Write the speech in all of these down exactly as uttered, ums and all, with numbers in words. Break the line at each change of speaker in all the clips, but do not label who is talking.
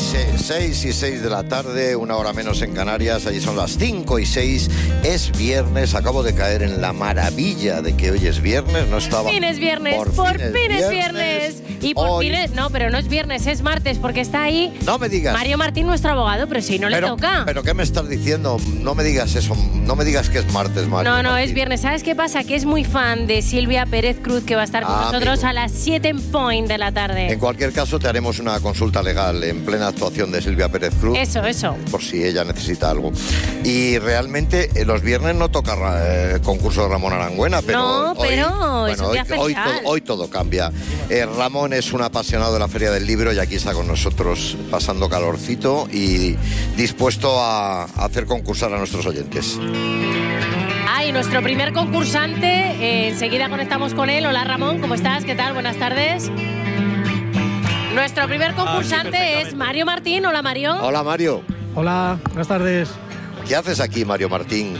seis y seis de la tarde, una hora menos en Canarias. Allí son las cinco y seis. Es viernes. Acabo de caer en la maravilla de que hoy es viernes. No estaba.
Por fin es viernes. Por, por fin, fin es viernes. viernes. Y por hoy... fin es. No, pero no es viernes, es martes, porque está ahí.
No me digas.
Mario Martín, nuestro abogado, pero si no
pero,
le toca.
¿Pero qué me estás diciendo? No me digas eso. No me digas que es martes, Mario.
No, no,
Martín.
es viernes. ¿Sabes qué pasa? Que es muy fan de Silvia Pérez Cruz, que va a estar con ah, nosotros amigo. a las siete en point de la tarde.
En cualquier caso, te haremos una consulta legal en plena actuación de Silvia Pérez Cruz.
Eso, eso.
Por si ella necesita algo. Y realmente eh, los viernes no toca eh, concurso de Ramón Arangüena, pero
no,
hoy,
pero
bueno,
es un día
hoy, hoy, todo, hoy todo cambia. Eh, Ramón es un apasionado de la Feria del Libro y aquí está con nosotros pasando calorcito y dispuesto a, a hacer concursar a nuestros oyentes.
Ah, y nuestro primer concursante, eh, enseguida conectamos con él. Hola Ramón, ¿cómo estás? ¿Qué tal? Buenas tardes. Nuestro primer concursante ah, sí, es Mario Martín. Hola Mario.
Hola Mario.
Hola, buenas tardes.
¿Qué haces aquí, Mario Martín?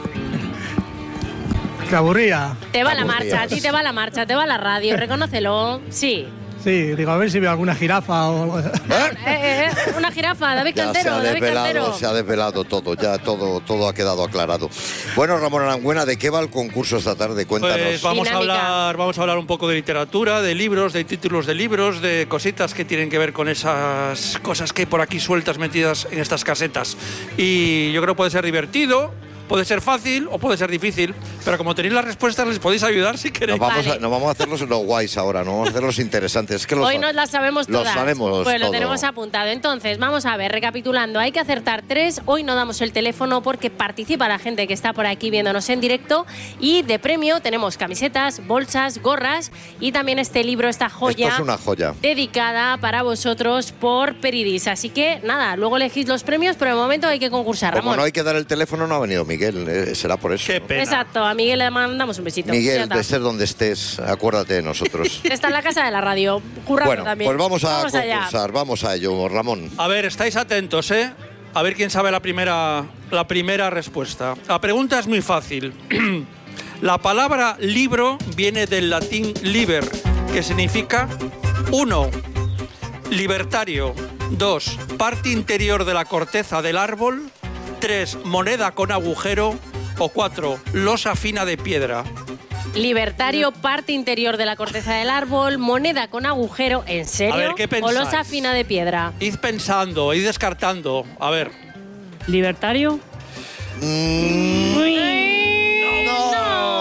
Te aburría.
Te va la marcha, a ti te va la marcha, te va la radio, reconócelo. Sí.
Sí, digo, a ver si veo alguna jirafa o algo.
¿Eh? Eh, eh, una jirafa, David
ya
Cantero,
se ha
David
desvelado,
Cantero.
Se ha desvelado todo, ya todo, todo ha quedado aclarado. Bueno, Ramón Arangüena, ¿de qué va el concurso esta tarde? Cuéntanos.
Pues vamos a hablar, vamos a hablar un poco de literatura, de libros, de títulos de libros, de cositas que tienen que ver con esas cosas que hay por aquí sueltas metidas en estas casetas. Y yo creo que puede ser divertido. Puede ser fácil o puede ser difícil, pero como tenéis las respuestas les podéis ayudar si queréis.
Nos vamos,
vale.
a, nos vamos a hacerlos los guays ahora, no vamos a hacer los interesantes. Es que los,
Hoy nos las sabemos todas.
Los sabemos
Pues lo
todo.
tenemos apuntado. Entonces, vamos a ver, recapitulando, hay que acertar tres. Hoy no damos el teléfono porque participa la gente que está por aquí viéndonos en directo. Y de premio tenemos camisetas, bolsas, gorras y también este libro, esta joya.
Esto es una joya.
Dedicada para vosotros por Peridis. Así que, nada, luego elegís los premios, pero de momento hay que concursar,
Como
Ramón.
no hay que dar el teléfono, no ha venido Miguel, eh, será por eso.
Qué pena.
Exacto, a Miguel le mandamos un besito.
Miguel, de ser donde estés, acuérdate de nosotros.
Está en la casa de la radio, currando
bueno,
también.
Pues vamos a
vamos
concursar,
allá.
vamos a ello, Ramón.
A ver, estáis atentos, ¿eh? A ver quién sabe la primera, la primera respuesta. La pregunta es muy fácil. La palabra libro viene del latín liber, que significa uno, libertario, dos, parte interior de la corteza del árbol, tres, moneda con agujero o cuatro, losa fina de piedra.
Libertario, parte interior de la corteza del árbol, moneda con agujero, ¿en serio?
A ver, ¿qué pensáis?
¿O losa fina de piedra?
Id pensando, id descartando. A ver.
¿Libertario?
Mm,
no.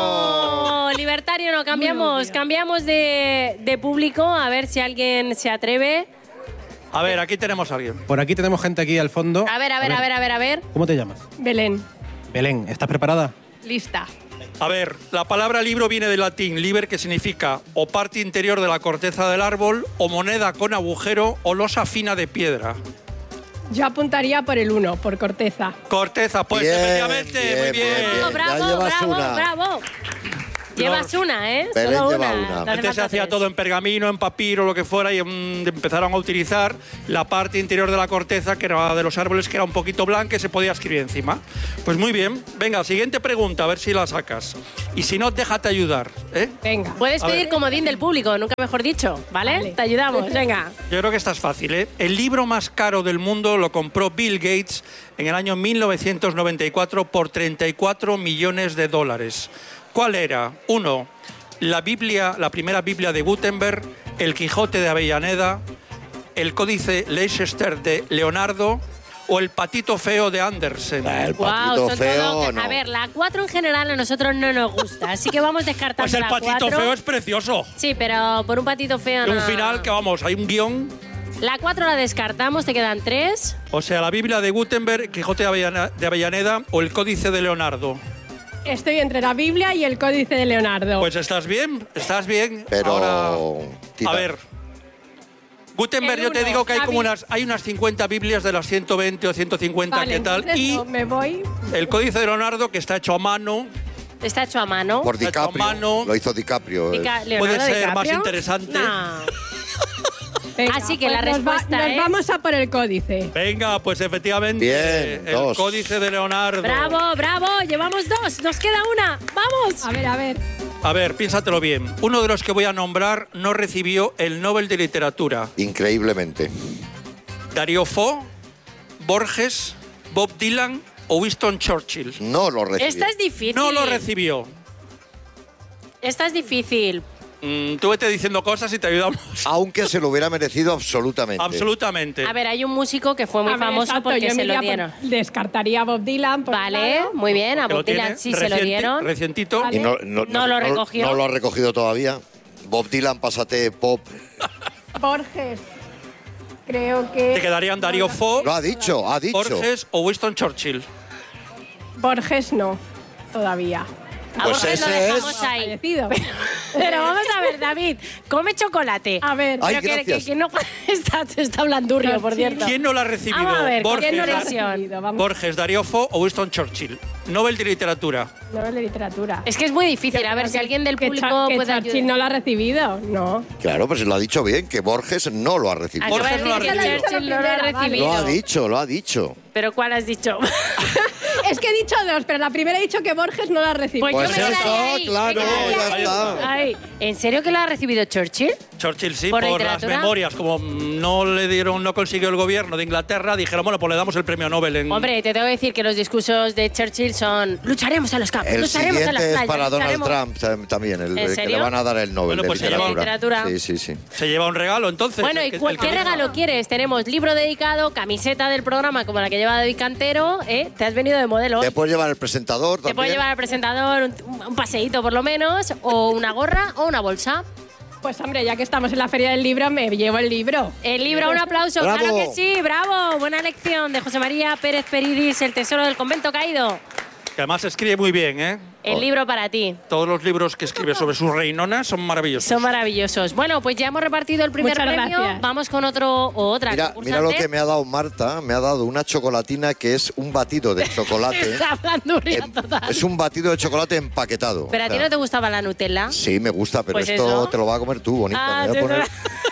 no. Libertario no, cambiamos, cambiamos de, de público, a ver si alguien se atreve.
A ver, aquí tenemos a alguien.
Por aquí tenemos gente aquí al fondo.
A ver, a ver, a ver, a ver, a ver.
¿Cómo te llamas?
Belén.
Belén, ¿estás preparada?
Lista.
A ver, la palabra libro viene del latín liber, que significa o parte interior de la corteza del árbol, o moneda con agujero, o losa fina de piedra.
Yo apuntaría por el uno, por corteza.
Corteza, pues
Bien,
efectivamente,
bien,
muy bien.
bien, bien.
Bravo,
Ya llevas
bravo,
una.
bravo. Llevas una, ¿eh?
Belén
Solo
lleva
una.
una.
Las
Antes
demás
se hacía
haces.
todo en pergamino, en papiro, lo que fuera, y mm, empezaron a utilizar la parte interior de la corteza, que era de los árboles, que era un poquito blanca, y se podía escribir encima. Pues muy bien. Venga, siguiente pregunta, a ver si la sacas. Y si no, déjate ayudar, ¿eh?
Venga.
Puedes
A
pedir
ver.
comodín del público, nunca mejor dicho, ¿vale?
Vale.
Te ayudamos, venga.
Yo creo que esta es fácil, ¿eh? El libro más caro del mundo lo compró Bill Gates en el año mil novecientos noventa y cuatro por treinta y cuatro millones de dólares. ¿Cuál era? Uno, la Biblia, la primera Biblia de Gutenberg, el Quijote de Avellaneda, el Códice Leicester de Leonardo o el Patito Feo de Andersen.
El
Wow,
patito
son
feo,
todo-
no.
A ver, la cuatro en general a nosotros no nos gusta, así que vamos descartando
Pues el
la
Patito
cuatro.
Feo es precioso.
Sí, pero por un patito feo
Y
no.
un final que, vamos, hay un guión.
La cuatro la descartamos, te quedan tres.
O sea, la Biblia de Gutenberg, Quijote de Avellana- de Avellaneda o el Códice de Leonardo.
Estoy entre la Biblia y el Códice de Leonardo.
Pues estás bien, estás bien.
Pero,
Ahora,
tira.
a ver. Gutenberg,
El
yo te
uno,
digo que hay
la
como
Bi-
unas, hay unas cincuenta Biblias de las ciento veinte o ciento cincuenta,
Vale,
¿qué tal?
entonces
Y
no, me voy.
el Códice de Leonardo, que está hecho a mano,
Está hecho a mano.
Por
Hecho a
DiCaprio.
mano.
Lo hizo DiCaprio.
Dica-
eh.
Leonardo
puede ser más
DiCaprio.
interesante.
No.
Venga,
Así que
pues
la
nos va-
respuesta
nos
es-
vamos a por el códice.
Venga, pues efectivamente,
Bien,
el
dos.
Códice de Leonardo.
Bravo, bravo, llevamos dos, nos queda una. ¡Vamos!
A ver, a ver.
A ver, piénsatelo bien. Uno de los que voy a nombrar no recibió el Nobel de Literatura.
Increíblemente.
Darío Fo, Borges, Bob Dylan o Winston Churchill.
No lo recibió.
Esta es difícil.
No lo recibió.
Esta es difícil.
Mm, tú vete diciendo cosas y te ayudamos.
Aunque se lo hubiera merecido absolutamente.
Absolutamente.
A ver, hay un músico que fue muy
A ver,
famoso
exacto,
porque
yo
se
me
lo
iría
dieron.
por- descartaría a Bob Dylan. porque,
Vale,
claro,
muy bien. A
Que lo
Bob Dylan
tiene
sí se lo
reciente-
dieron.
Recientito.
Vale.
Y no, no,
No lo recogió.
No lo ha recogido todavía. Bob Dylan, pásate pop.
Borges. Creo que...
Te quedarían Darío Fo,
Lo ha dicho, ha dicho.
Borges o Winston Churchill.
Borges no, todavía.
A
Pues
Borges lo
ese
dejamos
es-
ahí.
Fallecido.
Pero vamos a ver, David, come chocolate.
A ver,
Ay,
Pero que,
gracias.
que, que no está, está blandurrio, por cierto.
¿Quién no lo ha recibido?
Vamos a ver,
Borges,
¿quién no lo ha
Dar-
recibido?
vamos.
Borges, Darío Fo o Winston Churchill. Nobel de Literatura.
Novela de literatura.
Es que es muy difícil. A ver si alguien del
Que
público
Cha- que
puede
Churchill
ayudar.
no la ha recibido, no.
Claro, pues lo ha dicho bien, que Borges no lo ha recibido.
Ah, yo
Borges
voy a
no lo ha
decir que
recibido.
Churchill no lo ha
Vale.
recibido.
Lo ha dicho, lo ha dicho.
¿Pero cuál has dicho?
Es que he dicho dos, pero la primera he dicho que Borges no la ha recibido.
Pues
Pues
yo me
eso,
quedaría ahí,
claro,
me quedaría
ya
ahí.
está.
Ay, ¿en serio que la ha recibido Churchill?
Churchill sí,
¿Por
por, las
literatura?
memorias. Como no le dieron, no consiguió el gobierno de Inglaterra, dijeron, bueno, pues le damos el premio Nobel en...
Hombre, te tengo que decir que los discursos de Churchill son lucharemos a los campos,
El
lucharemos a las
siguiente es
playas,
para Donald
lucharemos".
Trump tam- también, el,
¿En
el que
serio?
le van a dar el Nobel
Bueno,
de
pues se
literatura.
lleva- literatura.
Sí, sí, sí.
Se lleva un regalo, entonces.
Bueno,
el
¿y
que-
cuál-
el que
qué
elija.
regalo quieres? Tenemos libro dedicado, camiseta del programa como la que lleva David Cantero, ¿eh? Te has venido de modelo.
Te puedes llevar el presentador
Te
también.
puede llevar al presentador un, un paseíto por lo menos, o una gorra o una bolsa.
Pues hombre, ya que estamos en la Feria del Libro, me llevo el libro.
El libro, un aplauso,
¡Bravo!
claro que sí, bravo. Buena lección de José María Pérez Peridis, El tesoro del convento caído.
Que además escribe muy bien, ¿eh?
El libro para ti.
Todos los libros que escribe sobre sus reinonas son maravillosos.
Son maravillosos. Bueno, pues ya hemos repartido el primer
Muchas
premio.
gracias.
Vamos con otro o otra.
Mira, mira lo
concursante.
que me ha dado Marta. Me ha dado una chocolatina que es un batido de chocolate.
Está blandurria
En-
total.
es un batido de chocolate empaquetado.
Pero a
O
ti
sea,
no te gustaba la Nutella.
Sí, me gusta, pero
Pues
esto
eso.
te lo vas a comer tú, bonita.
Ah,
Me voy a
te-
poner-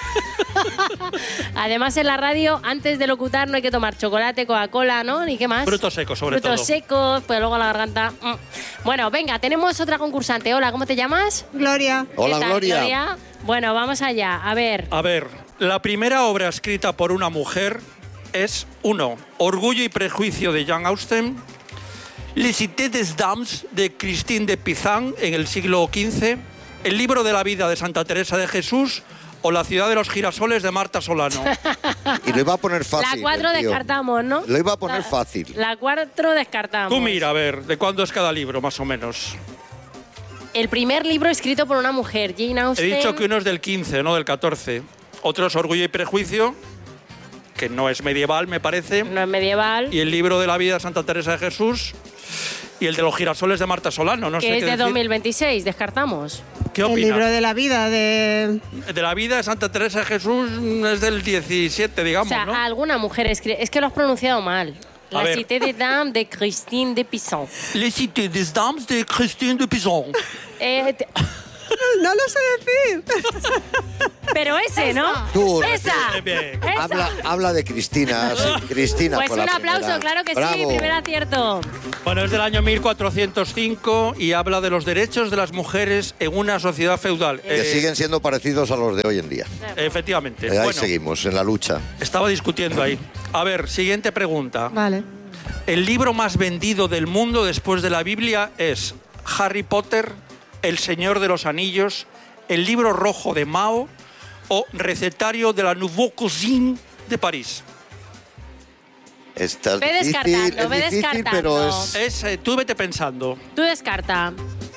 Además, en la radio, antes de locutar, no hay que tomar chocolate, Coca-Cola, ¿no? Ni qué más.
Frutos secos, sobre
Frutos
todo.
secos, pues luego la garganta. mm. Bueno, venga, tenemos otra concursante. Hola, ¿cómo te llamas?
Gloria.
Hola,
¿Qué tal,
Gloria.
Bueno, vamos allá. A ver.
A ver, la primera obra escrita por una mujer es, uno, Orgullo y prejuicio de Jane Austen, Les Cités des Dames de Christine de Pizan en el siglo quince, El libro de la vida de Santa Teresa de Jesús o La ciudad de los girasoles de Marta Solano.
Y lo iba a poner fácil.
La cuatro
el tío.
descartamos, ¿no?
Lo iba a poner
La-
fácil.
La cuatro descartamos.
Tú mira, a ver, ¿de cuándo es cada libro, más o menos?
El primer libro escrito por una mujer, Jane
He
Austen.
dicho que uno es del quince, no del catorce. Otro es Orgullo y prejuicio, que no es medieval, me parece.
No es medieval,
Y el libro de la vida de Santa Teresa de Jesús y el de los girasoles de Marta Solano. No sé
que es
qué
de
decir.
dos mil veintiséis. Descartamos.
¿Qué
El libro
opina?
de la vida de...
De la vida de Santa Teresa de Jesús mm, es del diecisiete, digamos,
O sea,
¿no?
alguna mujer escribe... Es que lo has pronunciado mal.
A
La
ver.
Cité des Dames de Christine de Pizan.
Les Cités des Dames de Christine de Pizan.
Eh, te-
No lo sé decir.
pero ese, ¿no?
Tú,
¡Esa!
Bien.
¡Esa!
Habla, habla de Cristina. sí, Cristina
Pues
fue
un
la
aplauso,
primera.
claro que sí.
Bravo.
Primer acierto.
Bueno, es del año mil cuatrocientos cinco y habla de los derechos de las mujeres en una sociedad feudal.
Que
Eh,
siguen siendo parecidos a los de hoy en día.
Efectivamente.
Eh, Ahí
Bueno,
seguimos, en la lucha.
estaba discutiendo ahí. A ver, siguiente pregunta.
Vale.
El libro más vendido del mundo después de la Biblia es Harry Potter, El Señor de los Anillos, El libro rojo de Mao o Recetario de la Nouvelle Cuisine de París.
Esta es
Ve
difícil,
descartando,
es
ve
difícil,
descartando.
pero es...
Es, eh, tú vete pensando.
Tú descarta.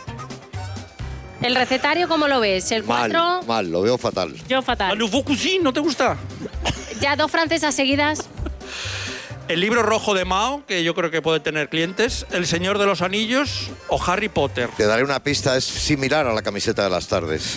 El recetario, ¿cómo lo ves? El
Mal,
cuatro,
mal, lo veo fatal.
yo
La
fatal.
Nouvelle Cuisine, ¿no te gusta?
Ya dos francesas seguidas.
El libro rojo de Mao, que yo creo que puede tener clientes, El Señor de los Anillos o Harry Potter.
Te daré una pista, es similar a la camiseta de las tardes.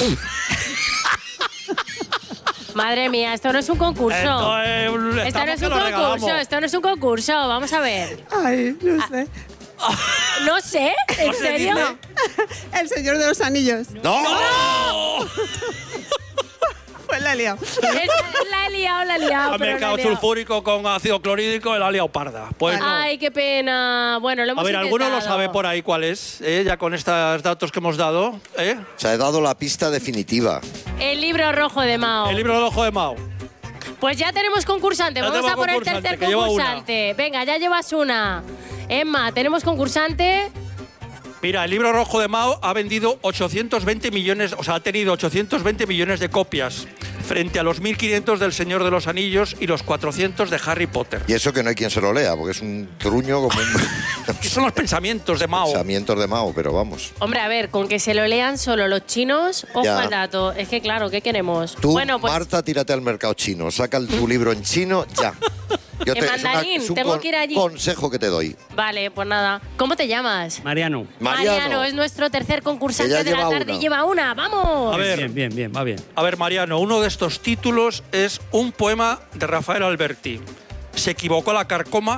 Madre mía, esto no es un concurso.
Esto, eh,
Esto no
estamos
es
que
un
lo regalamos.
concurso, esto no es un concurso. Vamos a ver.
Ay, no sé.
No sé, ¿en
se
serio?
dice?
El Señor de los Anillos.
¡No!
Pues la he liado.
Es- La he liado, la he liado.
Ha
pero la he
mezclado
liado.
sulfúrico con ácido clorhídrico y la ha liado parda. Pues no.
Ay, qué pena. Bueno, lo hemos
A ver, ¿alguno lo
intentado.
sabe por ahí cuál es? ¿Eh? Ya con estos datos que hemos dado. ¿eh?
Se ha dado la pista definitiva.
El libro rojo de Mao.
El libro del ojo de Mao.
Pues ya tenemos concursante.
Ya
Vamos
tenemos
a por el
concursante,
tercer
que lleva
concursante. Venga, ya llevas una. Emma, tenemos concursante.
Mira, el libro rojo de Mao ha vendido ochocientos veinte millones, o sea, ha tenido ochocientos veinte millones de copias, frente a los mil quinientos del Señor de los Anillos y los cuatrocientos de Harry Potter.
Y eso que no hay quien se lo lea, porque es un truño como un...
¿Qué son los pensamientos de Mao?
Pensamientos de Mao, pero vamos.
Hombre, a ver, con que se lo lean solo los chinos, ojo
Ya.
al dato. Es que claro, ¿qué queremos?
Tú,
bueno, pues
Marta, tírate al mercado chino. Saca el- tu libro en chino ya. Yo
En
es una-
mandarín,
es un
tengo
con-
que ir allí.
consejo que te doy.
vale, pues nada. ¿Cómo te llamas?
Mariano.
Mariano,
es nuestro tercer
Que
concursante
ya
de la
lleva
tarde.
una.
Lleva una, ¡vamos!
A ver.
Bien, bien, bien, va bien.
A ver, Mariano, uno de estos títulos es un poema de Rafael Alberti. Se equivocó la carcoma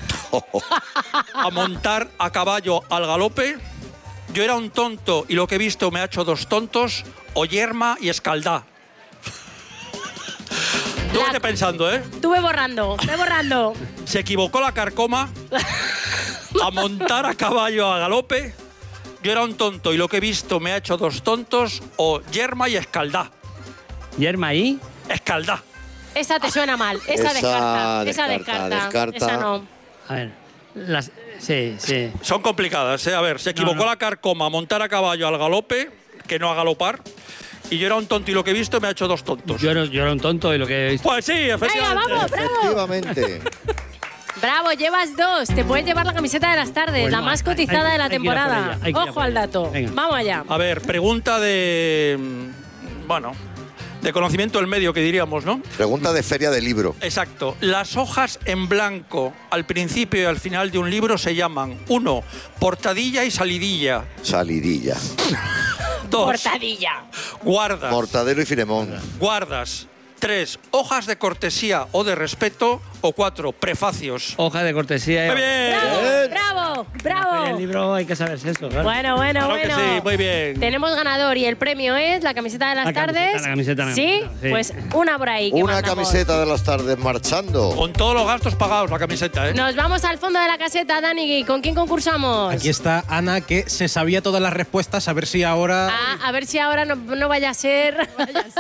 a montar a caballo al galope. Yo era un tonto y lo que he visto me ha hecho dos tontos. O yerma y escaldá. Tú
La-
vete pensando, ¿eh?
Estuve borrando, estuve borrando.
Se equivocó la carcoma a montar a caballo a galope. Yo era un tonto y lo que he visto me ha hecho dos tontos. O yerma y escaldá.
Yerma ahí.
Escaldá.
Esa te suena mal, esa,
Esa
descarta, esa
descarta,
descarta,
descarta.
esa no.
A ver. Las, sí, sí.
Son complicadas, ¿eh? A ver, se equivocó
No, no.
la carcoma a montar a caballo al galope, que no a galopar. Y yo era un tonto y lo que he visto me ha hecho dos tontos.
Yo era, yo era un tonto y lo que he visto.
Pues sí, efectivamente.
vamos, bravo.
efectivamente.
Bravo, llevas dos. Te puedes llevar la camiseta de las tardes,
Pues
la
no,
más
hay-
cotizada
hay-
de la
hay que ir a por
temporada.
ella, hay que ir a
Ojo
por
al
ella.
dato.
Venga.
Vamos allá.
A ver, pregunta de... mm, Bueno, de conocimiento del medio, que diríamos, ¿no?
Pregunta de feria de libro.
Exacto. Las hojas en blanco al principio y al final de un libro se llaman, uno, portadilla y salidilla.
Salidilla.
Dos,
Portadilla.
guardas.
Mortadelo y Filemón.
Guardas. Tres, hojas de cortesía o de respeto. O cuatro, prefacios.
Hoja de cortesía.
Muy bien.
Bravo, bravo,
En el
bravo.
libro hay que saberse eso, claro.
Bueno, bueno,
Claro que
bueno.
sí, muy bien.
Tenemos ganador y el premio es la camiseta de las
La camiseta,
tardes.
la camiseta, la
¿Sí?
camiseta, sí.
Pues una por ahí. que
Una
mandamos.
camiseta de las tardes marchando.
Con todos los gastos pagados, la camiseta, ¿eh?
Nos vamos al fondo de la caseta, Dani. ¿Con quién concursamos?
Aquí está Ana, que se sabía todas las respuestas, a ver si ahora...
Ah, a ver si ahora no, no vaya a ser.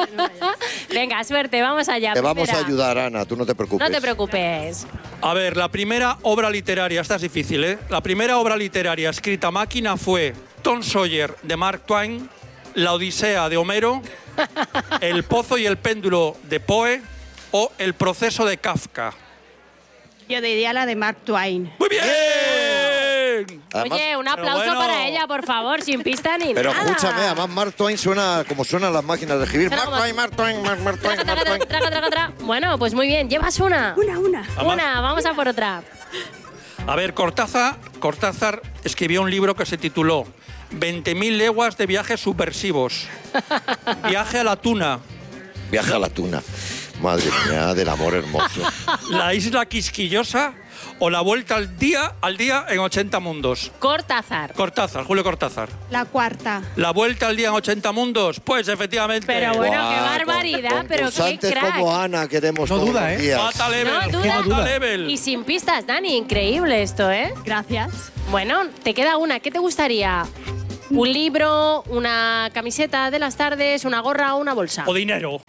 Venga, suerte, vamos allá.
Te vamos a
primera.
ayudar, Ana, tú no te preocupes.
No te preocupes.
A ver, la primera obra literaria, esta es difícil, ¿eh? La primera obra literaria escrita a máquina fue Tom Sawyer de Mark Twain, La Odisea de Homero, El Pozo y el Péndulo de Poe o El Proceso de Kafka.
Yo diría la de Mark Twain.
¡Muy bien!
Además-
Oye, un aplauso
bueno.
para ella, por favor, sin pista ni
Pero
nada.
escúchame, además Mark Twain suena como suenan las máquinas de escribir.
Suena
Mark
como-
Twain, Mark Twain, Mark, Mark Twain,
Traca,
Mark
traca,
Twain.
traca, traca, traca. Bueno, pues muy bien, llevas una.
Una, una.
Una, vamos a por otra.
A ver, Cortázar, Cortázar escribió un libro que se tituló veinte mil leguas de viajes subversivos. Viaje a la Tuna,
Viaja a la tuna. Madre mía, del amor hermoso.
la isla Quisquillosa o la vuelta al día, al día en ochenta mundos.
Cortázar.
Cortázar, Julio Cortázar.
La cuarta.
La vuelta al día en ochenta mundos, pues efectivamente.
Pero bueno, qué
Guau,
barbaridad,
con-
pero qué
concursantes
crack.
como Ana queremos
No
todos
duda,
los
¿eh?
días.
Mata level,
No duda.
mata
duda.
level.
Y sin pistas, Dani, increíble esto, ¿eh?
Gracias.
Bueno, te queda una. ¿Qué te gustaría? ¿Un libro, una camiseta de las tardes, una gorra o una bolsa?
O dinero.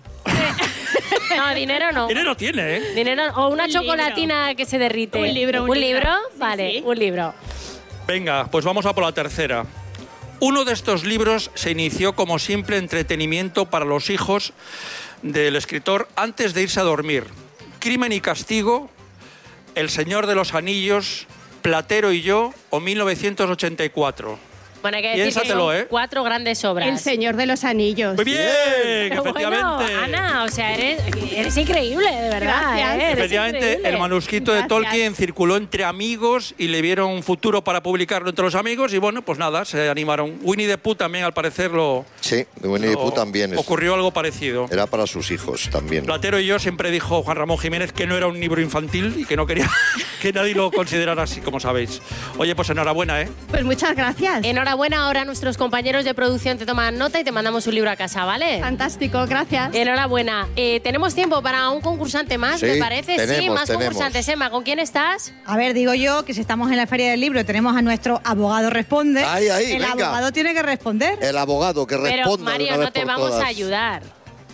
No, dinero no.
Dinero tiene, ¿eh?
Dinero o una
Un
chocolatina que se derrite.
Un libro, un
¿Un
libro.
libro?
Sí,
Vale,
sí.
un libro.
Venga, pues vamos a por la tercera. Uno de estos libros se inició como simple entretenimiento para los hijos del escritor antes de irse a dormir. Crimen y castigo, El Señor de los Anillos, Platero y yo o mil novecientos ochenta y cuatro.
Bueno, hay que decir que
Piénsatelo,
son
¿eh?
cuatro grandes obras.
El Señor de los Anillos.
Muy bien,
Pero bueno,
efectivamente.
Ana, o sea, eres, eres increíble, de verdad.
Gracias.
¿eh? Eres
Efectivamente,
increíble.
el manuscrito de
Gracias.
Tolkien circuló entre amigos y le vieron un futuro para publicarlo entre los amigos y bueno, pues nada, se animaron. Winnie the Pooh también, al parecer, lo,
Sí, de Winnie the
lo-
Pooh también. Es,
ocurrió algo parecido.
era para sus hijos también.
Platero y yo siempre dijo Juan Ramón Jiménez que no era un libro infantil y que no quería que nadie lo considerara así, como sabéis. Oye, pues enhorabuena, ¿eh?
Pues muchas gracias.
Enhorabuena, ahora nuestros compañeros de producción te toman nota y te mandamos un libro a casa, ¿vale?
Fantástico, gracias.
Enhorabuena. Eh, ¿Tenemos tiempo para un concursante más,
Sí,
me parece? sí,
tenemos,
más
tenemos.
concursantes. Emma, ¿con quién estás?
A ver, digo yo que si estamos en la Feria del Libro y tenemos a nuestro abogado responde,
Ahí, ahí,
el
venga.
abogado tiene que responder.
El abogado que
Pero,
responda de
Mario,
una vez
no te
por
vamos
todas.
a ayudar.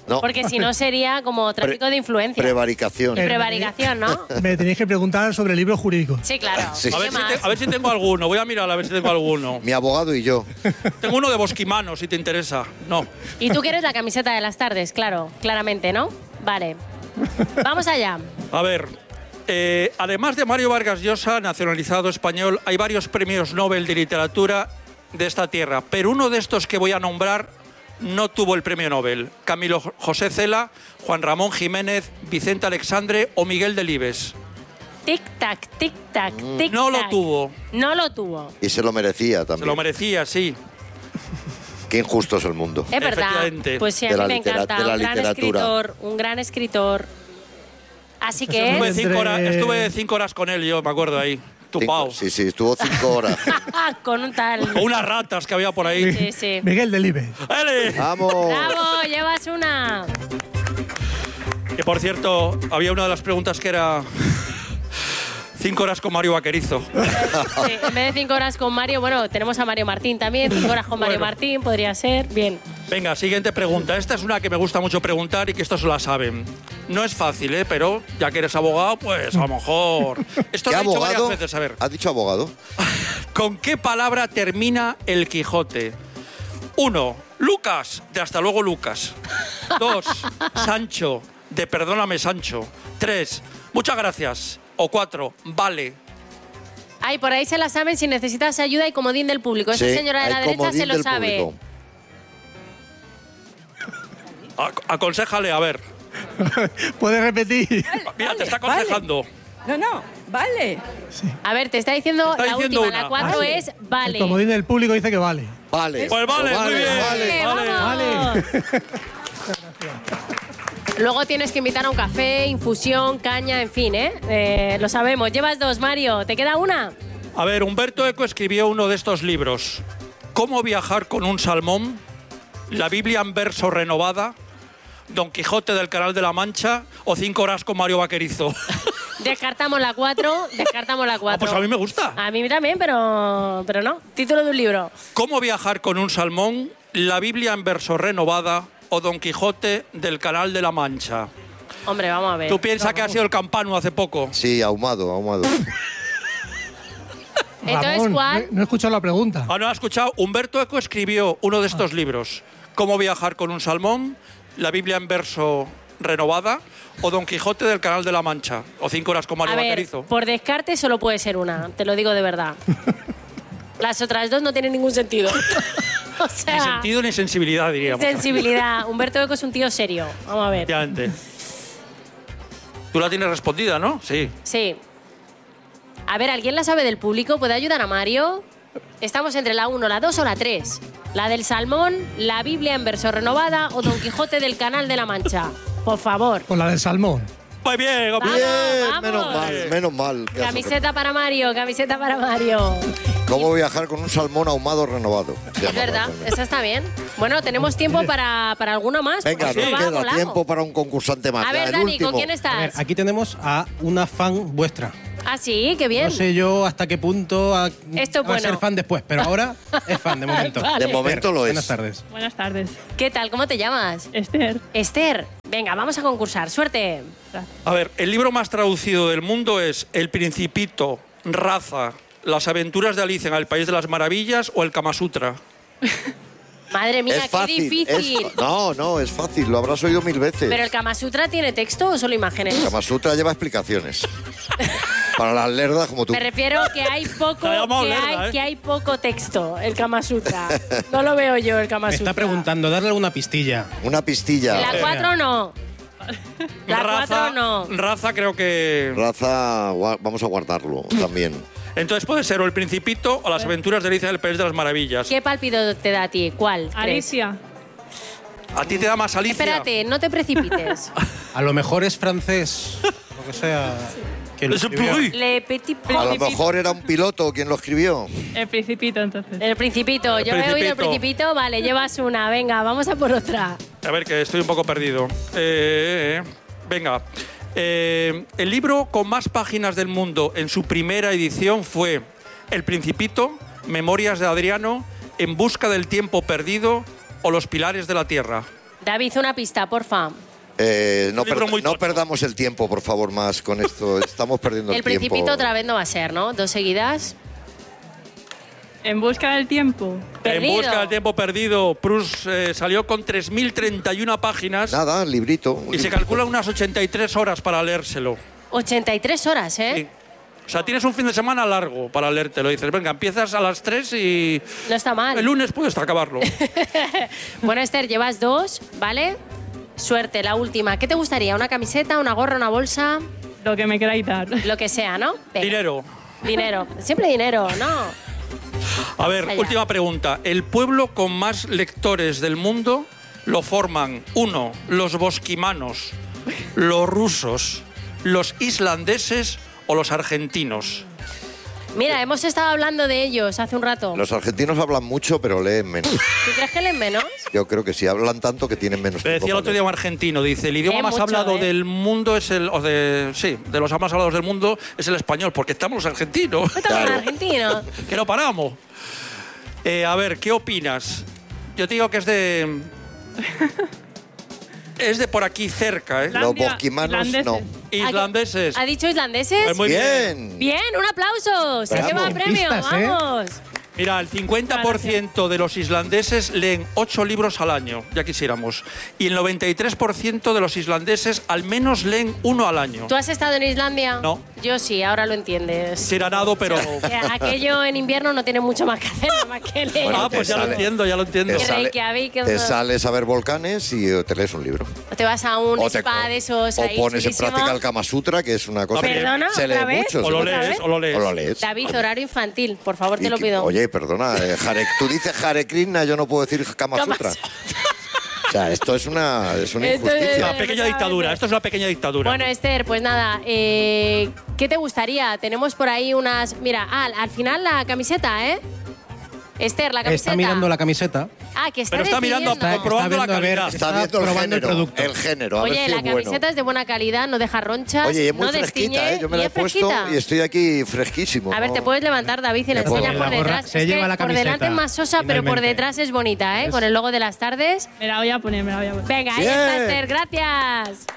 No.
Porque si no sería como tráfico
Pre-
de influencia.
Prevaricación.
Y prevaricación, ¿no?
Me tenéis que preguntar sobre el libro jurídico.
Sí, claro.
Sí.
A ver,
¿Qué
si
más?
te- a ver si tengo alguno. Voy a mirar a ver si tengo alguno.
Mi abogado y yo.
Tengo uno de Bosquimano, si te interesa. No.
Y tú quieres la camiseta de las tardes, claro, claramente, ¿no? Vale. Vamos allá.
A ver, eh, además de Mario Vargas Llosa, nacionalizado español, hay varios premios Nobel de literatura de esta tierra, pero uno de estos que voy a nombrar no tuvo el premio Nobel. Camilo José Cela, Juan Ramón Jiménez, Vicente Alexandre o Miguel Delibes.
Tic-tac, tic-tac, tic-tac.
No lo tuvo.
No lo tuvo.
Y se lo merecía
Se
también.
lo merecía, sí.
Qué injusto es el mundo.
Es verdad.
Efectivamente.
Pues sí, a
De
mí
la
me
litera-
encanta.
de la
Un gran
literatura.
escritor, un gran escritor. Así que
Estuve
es...
cinco, horas,
Entre-
estuve cinco horas con él, yo me acuerdo ahí. Tupao.
Cinco- sí, sí, estuvo cinco horas.
Con un tal...
O unas ratas que había por ahí.
Sí, sí.
Miguel Delibes.
¡Ele!
¡Vamos!
¡Bravo! Llevas una.
Que por cierto, había una de las preguntas que era cinco horas con Mario Vaquerizo.
Sí, en vez de cinco horas con Mario, bueno, tenemos a Mario Martín también. Cinco horas con Mario
Bueno.
Martín, podría ser. Bien.
Venga, siguiente pregunta. Esta es una que me gusta mucho preguntar y que estos la saben. No es fácil, ¿eh? Pero ya que eres abogado, pues a lo mejor. Esto
¿Qué
lo he dicho varias
abogado?
veces, a ver.
¿Has dicho abogado?
¿Con qué palabra termina el Quijote? Uno, Lucas, de hasta luego Lucas. Dos, Sancho, de perdóname Sancho. Tres, muchas gracias. O cuatro, vale.
Ay, por ahí se la saben si necesitas ayuda y comodín del público. Esa
Sí,
señora de la
hay
derecha
comodín
se lo
del
sabe.
público.
Ac- Aconséjale, a ver.
¿Puedes repetir?
Mira, te está
vale.
aconsejando.
No, no, vale.
A ver, te está diciendo
Te está
la
diciendo
última. La
una.
cuatro
Vale.
es vale.
El comodín del público dice que vale.
Vale.
Pues vale, muy bien.
Vale.
Eh,
Vale.
vamos. Luego tienes que invitar a un café, infusión, caña, en fin, ¿eh? Eh, Lo sabemos. Llevas dos, Mario. ¿Te queda una?
A ver, Humberto Eco escribió uno de estos libros. ¿Cómo viajar con un salmón? La Biblia en verso renovada. Don Quijote del Canal de la Mancha o Cinco horas con Mario Vaquerizo.
Descartamos la cuatro. Descartamos la cuatro.
Ah, pues a mí me gusta.
A mí también, pero, pero no. Título de un libro.
¿Cómo viajar con un salmón? La Biblia en verso renovada o Don Quijote del Canal de la Mancha.
Hombre, vamos a ver.
¿Tú piensas que ha sido el Campano hace poco?
Sí, ahumado, ahumado.
Entonces,
Ramón,
¿cuál?
no, no he escuchado la pregunta.
Ah, ¿no has escuchado? Humberto Eco escribió uno de estos libros. ¿Cómo viajar con un salmón? La Biblia en verso renovada o Don Quijote del Canal de la Mancha o Cinco horas con Mario
A ver,
Vaquerizo.
por descarte solo puede ser una. Te lo digo de verdad. Las otras dos no tienen ningún sentido. O sea,
Ni sentido ni sensibilidad, diríamos.
sensibilidad. Humberto Eco es un tío serio. Vamos a ver.
Efectivamente. Tú la tienes respondida, ¿no? Sí.
Sí. A ver, ¿alguien la sabe del público? ¿Puede ayudar a Mario? Estamos entre la uno, la dos o la tres. La del salmón, la Biblia en verso renovada o Don Quijote del Canal de la Mancha. Por favor.
Con la del salmón.
Muy bien,
Vamos,
Bien,
vamos.
menos mal, menos mal. que has-
Camiseta para Mario, camiseta para Mario.
¿Cómo viajar con un salmón ahumado renovado? Se
Es
llama
verdad,
realmente.
esa está bien. Bueno, tenemos tiempo para, para alguno más.
Venga,
porque
nos
esto va
queda
volado.
tiempo para un concursante más.
A
Ya,
ver,
el
Dani,
último.
¿con quién
A ver,
estás?
aquí tenemos a una fan vuestra.
Ah, sí, qué bien.
No sé yo hasta qué punto a,
Esto es
va a ser
bueno.
fan después, pero ahora es fan de momento.
Vale.
De momento lo es.
Buenas tardes.
Buenas tardes.
¿Qué tal? ¿Cómo te llamas?
Esther.
Esther. Venga, vamos a concursar. Suerte.
A ver, el libro más traducido del mundo es El Principito, Raza, Las aventuras de Alicia en el País de las Maravillas o el Kama Sutra.
Madre mía,
Es
qué
fácil.
difícil.
es- no, no, es fácil. Lo habrás oído mil veces.
¿Pero el Kama Sutra tiene texto o solo imágenes?
El Kama Sutra lleva explicaciones. Para las lerdas como tú.
Me refiero que hay poco,
Te ha llamado
que,
lerda,
hay,
¿eh?
que hay poco texto, el Kama Sutra. No lo veo yo, el Kama
Me
Sutra.
está preguntando, darle una pistilla.
Una pistilla.
La cuatro no. La
raza,
cuatro no.
Raza creo que...
Raza, gua- vamos a guardarlo también.
Entonces puede ser o El Principito o Las aventuras de Alicia en el País de las Maravillas.
¿Qué palpito te da a ti? ¿Cuál? crees?
Alicia.
¿A ti te da más Alicia?
Espérate, no te precipites.
A lo mejor es francés, lo que sea. Que lo
Es un
escribió.
bruit.
Le Petit
A lo
Principito.
mejor era un piloto quien lo escribió.
El Principito, entonces.
El Principito.
El
Yo he oído el
Principito.
Principito. Vale, llevas una. Venga, vamos a por otra.
A ver, que estoy un poco perdido. Eh, eh, eh. Venga. Eh, el libro con más páginas del mundo en su primera edición fue El Principito, Memorias de Adriano, En busca del tiempo perdido o Los pilares de la tierra.
David, una pista, porfa.
Eh, no
Un libro
per-
muy
no
tocho.
perdamos el tiempo, por favor, más con esto. Estamos perdiendo el,
El
tiempo.
Principito otra vez no va a ser, ¿no? Dos seguidas.
En busca del tiempo.
Perdido.
En busca del tiempo perdido, Proust eh, salió con tres mil treinta y una páginas
Nada, librito. un
y se
librito.
calcula unas ochenta y tres horas para leérselo.
ochenta y tres horas, ¿eh?
Sí. O sea, tienes un fin de semana largo para leértelo. Dices, venga, empiezas a las tres y
No está mal.
el lunes puedes acabarlo.
Bueno, Esther, llevas dos, ¿vale? Suerte, la última. ¿Qué te gustaría? ¿Una camiseta, una gorra, una bolsa?
Lo que me queráis dar.
Lo que sea, ¿no? Venga.
Dinero.
Dinero. Siempre dinero, ¿no?
A ver,
Allá.
última pregunta. El pueblo con más lectores del mundo lo forman, uno, los bosquimanos, los rusos, los islandeses o los argentinos.
Mira, hemos estado hablando de ellos hace un rato.
Los argentinos hablan mucho, pero leen menos.
¿Tú crees que leen menos?
Yo creo que sí, hablan tanto que tienen menos
Me
tiempo
decía el
para
otro día un argentino, dice, el idioma
Lee
más
mucho,
hablado
¿eh?
del mundo es el... O de, sí, de los más hablados del mundo es el español, porque estamos los argentinos,
Estamos en argentino.
que no paramos. Eh, a ver, ¿qué opinas? Yo te digo que es de... Es de por aquí cerca, ¿eh?
Los
Islandia,
bosquimanos,
islandeses.
no.
Islandeses.
¿Ha dicho islandeses?
Pues muy bien.
Bien.
Bien, un aplauso. Se
Bravo.
lleva premio,
Pistas, ¿eh?
vamos.
Mira, el cincuenta por ciento de los islandeses leen ocho libros al año, ya quisiéramos. Y el noventa y tres por ciento de los islandeses al menos leen uno al año.
¿Tú has estado en Islandia?
No.
Yo sí, ahora lo entiendes.
Sí, era nado, pero...
Que aquello en invierno no tiene mucho más que hacer, nada más que leer.
Bueno,
Ah, pues
te
ya lo
sale-
entiendo, ya lo entiendo.
Te,
Que
sale-
Reykjavik, que
te
no-
sales a ver volcanes y te lees un libro.
O te vas a un
O, te-
spa de esos
o
ahí
pones en
chulísimo.
práctica el Kama Sutra, que es una cosa
¿Perdona?
que se lee
¿Otra vez?
mucho.
O lo
se-
¿Otra
lees,
vez?
o lo lees.
O lo lees.
David, horario infantil, por favor, te
Y
lo
que-
pido.
Oye, perdona, eh, Hare- tú dices Hare Krishna, yo no puedo decir Kama
Kama
Sutra. O sea, esto es una, es una
Esto es-
injusticia.
Una pequeña dictadura, esto es una pequeña dictadura.
Bueno, Esther, pues nada, eh, ¿qué te gustaría? Tenemos por ahí unas... Mira, ah, al final la camiseta, ¿eh? Esther, la camiseta.
Está mirando la camiseta.
Ah, que está
Pero está mirando,
decidiendo.
está comprobando la
viendo a ver,
calidad.
Está
está
viendo el
probando el
género,
producto.
el género, a ver
Oye,
si
la
es bueno.
camiseta es de buena calidad, no deja ronchas,
Oye, y es muy
no
fresquita,
destiñe,
¿eh? Yo me
y
la he
es
puesto
fresquita.
y estoy aquí fresquísimo.
A ver,
¿no?
te puedes levantar, David, y la
Me puedo.
enseñas por
La gorra
detrás.
se
Es
lleva
que
la
por
camiseta,
delante es más sosa, pero por
finalmente.
detrás es bonita, ¿eh?
Es-
Con el logo de las tardes.
Me la voy a poner, me la voy a poner.
Venga, ahí
Bien.
está, Esther, gracias.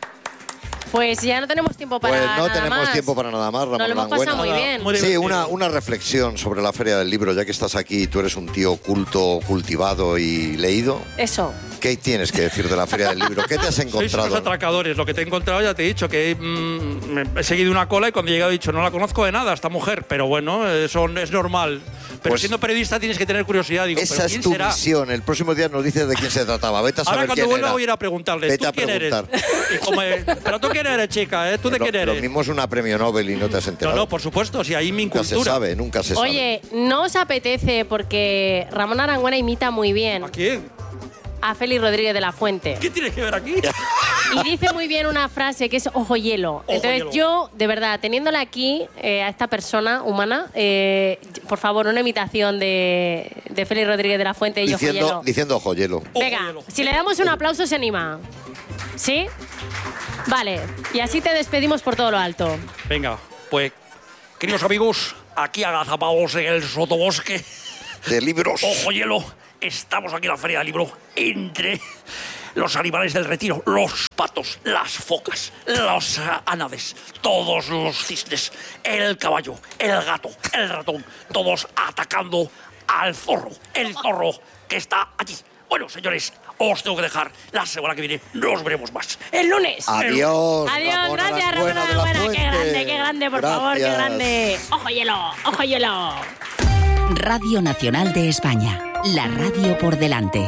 Pues ya no tenemos tiempo para
Pues no
nada
tenemos
más.
tiempo para nada más, Ramón
Nos lo hemos pasado
Langüena.
muy bien.
Muy
Sí,
divertido.
una, una reflexión sobre la Feria del Libro, ya que estás aquí, tú eres un tío culto, cultivado y leído.
Eso.
¿Qué tienes que decir de la Feria del Libro? ¿Qué te has
Sois unos
encontrado?
atracadores. Lo que te he encontrado ya te he dicho que mm, me he seguido una cola y cuando he llegado he dicho no la conozco de nada esta mujer, pero bueno, eso es normal. Pero
Pues-
siendo periodista tienes que tener curiosidad. Digo,
Esa
¿pero
es
quién
tu
será?
misión. El próximo día nos dices de quién se trataba. Vete a saber
Ahora cuando
quién
vuelva
era.
voy a ir a preguntarle,
Vete
¿tú
a
quién
preguntar.
eres? Y como, eh, pero tú quién eres, chica, ¿eh? ¿Tú de
Lo,
quién
lo
eres?
mismo es una premio Nobel y no te has
No,
enterado.
no, por supuesto, si ahí mi
nunca se
cultura.
sabe, nunca se sabe.
Oye, ¿no os apetece? Porque Ramón Arangüena imita muy bien
¿A quién?
a Félix Rodríguez de la Fuente.
¿Qué tiene que ver aquí?
Y dice muy bien una frase que es ojo hielo. Entonces
hielo.
yo, de verdad, teniéndola aquí, eh, a esta persona humana, eh, por favor, una imitación de, de Félix Rodríguez de la Fuente y ojo
diciendo,
hielo.
diciendo ojo hielo.
Venga,
Ojo hielo.
si le damos un aplauso se anima. ¿Sí? Vale, y así te despedimos por todo lo alto.
Venga, pues, queridos amigos, aquí agazapados en el sotobosque.
De libros.
Ojo hielo, estamos aquí en la Feria del Libro, entre los animales del retiro, los patos, las focas, los ah, ánades, todos los cisnes, el caballo, el gato, el ratón, todos atacando al zorro, el zorro que está allí. Bueno, señores, os tengo que dejar. La semana que viene nos veremos más.
El lunes.
Adiós.
Adiós,
Ramón
gracias, Ramón
Arangüena de la
Arangüena. Qué
Fuente.
grande, qué grande, por favor, qué
Gracias.
grande. Ojo hielo, ojo hielo.
Radio Nacional de España. La radio por delante.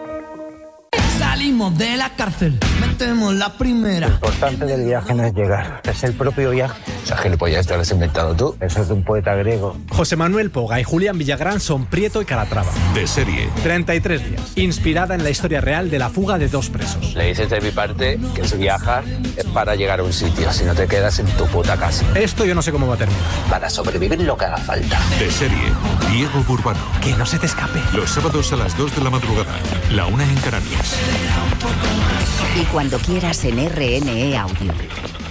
Salimos de la cárcel, metemos la primera.
Lo importante del viaje no es llegar, es el propio viaje. Esa gilipollas te lo has inventado tú. Eso es de un poeta griego.
José Manuel Poga y Julián Villagrán son Prieto y Calatrava.
De serie.
treinta y tres días. Inspirada en la historia real de la fuga de dos presos.
Le dices de mi parte que si viajas es para llegar a un sitio, si no te quedas en tu puta casa.
Esto yo no sé cómo va a terminar.
Para sobrevivir lo que haga falta.
De serie. Diego Burbano.
Que no se te escape.
Los sábados a las dos de la madrugada. La una en Canarias.
Y cuando quieras en R N E Audio.